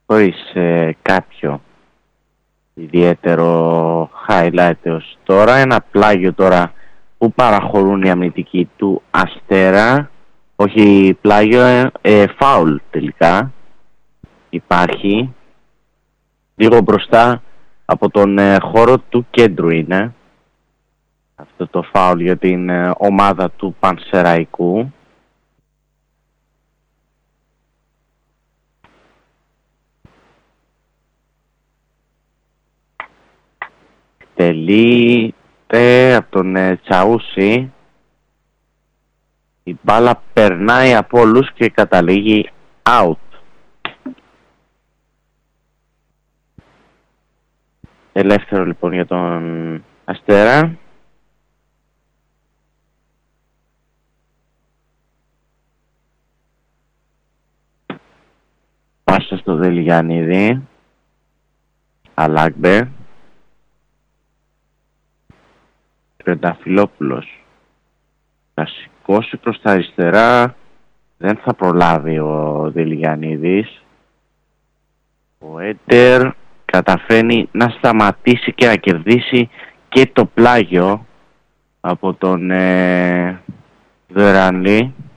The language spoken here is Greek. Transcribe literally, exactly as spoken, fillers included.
χωρίς ε, κάποιο ιδιαίτερο highlight έως τώρα. Ένα πλάγιο τώρα που παραχωρούν οι αμυντικοί του Αστέρα. Όχι πλάγιο, ε, ε, φάουλ τελικά υπάρχει. Λίγο μπροστά από τον ε, χώρο του κέντρου είναι αυτό το φάουλ για την ε, ομάδα του Πανσεραϊκού. Τελείται από τον ε, Τσαούσι. Η μπάλα περνάει από όλους και καταλήγει out. Ελεύθερο λοιπόν για τον Αστέρα. Πάσα στο Δελιγιαννίδη. Αλάκμπε. Τρενταφυλόπουλος. Θα σηκώσει προς τα αριστερά. Δεν θα προλάβει ο Δελιγιαννίδης. Ο Έντερ καταφέρνει να σταματήσει και να κερδίσει και το πλάγιο από τον ε, Δερανλή.